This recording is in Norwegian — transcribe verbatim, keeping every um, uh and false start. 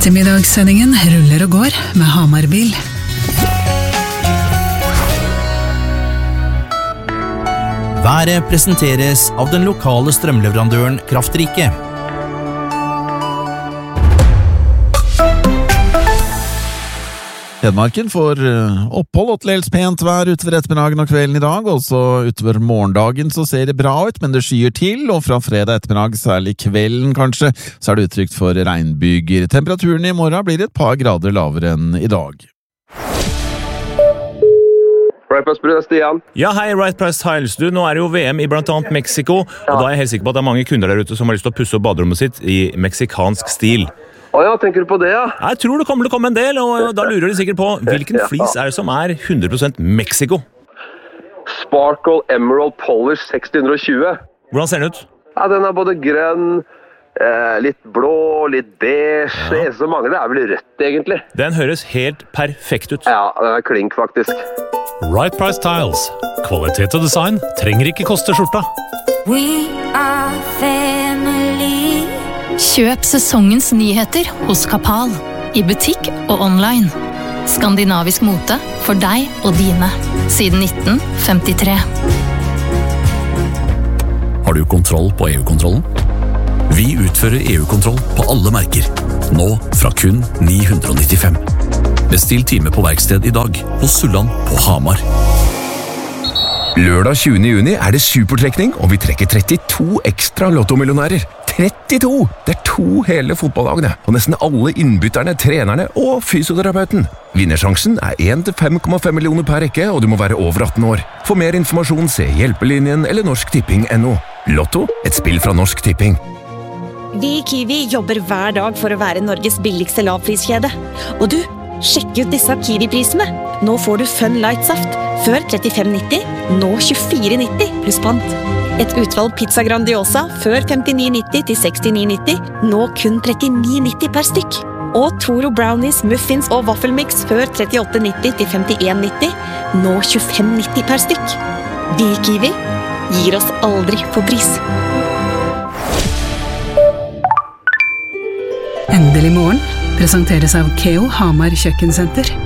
Ettermiddagssendingen ruller og går med Hamar-bil. Været presenteres av den lokale strømleverandøren Kraftrike. Hedmarken får opphold og til dels pent vær utover ettermiddagen og kvelden i dag. Også utover morgendagen så ser det bra ut, men det skyer til, og fra fredag ettermiddag, særlig kvelden kanskje, så er det utrygt for regnbyger. Temperaturen i morgen blir et par grader lavere enn i dag. Right Price Tiles, Stian. Ja, hei, Right Price Tiles. Du, nå er det jo V M i blant annet Mexico, og da er jeg helt sikker på at det er mange kunder der ute som har lyst til å pusse opp baderommet sitt i meksikansk stil. Åja, tenker du på det, ja? Jeg tror det kommer til å komme en del, og da lurer de sikkert på hvilken flis er det som er hundre prosent Mexico? Sparkle Emerald Polish seks hundre og tjue. Hvordan ser den ut? Ja, den er både grønn, eh, litt blå, litt beige. Ja. Det eneste som mangler er vel rødt, egentlig. Den høres helt perfekt ut. Ja, den er klink, faktisk. Right Price Tiles. Kvalitet og design trenger ikke koste skjorta. We are family. Kjøp sesongens nyheter hos Kapal, i butikk og online. Skandinavisk mote for deg og dine, siden nitten femtitre. Har du kontroll på E U-kontrollen? Vi utfører E U-kontroll på alle merker, nå fra kun ni hundre nittifem. Bestill time på verksted i dag hos Sulland på Hamar. Lørdag tjuende juni er det supertrekning, og vi trekker trettito ekstra lottomillionærer. trettito! Det er to hele fotballagene, og nesten alle innbytterne, trenerne og fysioterapeuten. Vinnersjansen er én til fem komma fem millioner per rekke, og du må være over atten år. For mer informasjon se Hjelpelinjen eller Norsk Tipping punktum no. Lotto, et spill fra Norsk Tipping. Vi i Kiwi jobber hver dag for å være Norges billigste lavpriskjede. Og du, sjekk ut disse Kiwi-prisene. Nå får du Fun Light Saft, før trettifem nitti, nå tjuefire nitti pluss pant. Et utvalg pizza Grandiosa, før femtini nitti til sekstini nitti, nå kun trettini nitti per stykk. Og Toro Brownies, Muffins og Waffelmix, før trettiåtte nitti til femtien nitti, nå tjuefem nitti per stykk. Vi i Kiwi gir oss aldri på pris. Endelig morgen presenteres av Keo Hamar Kjøkkensenter.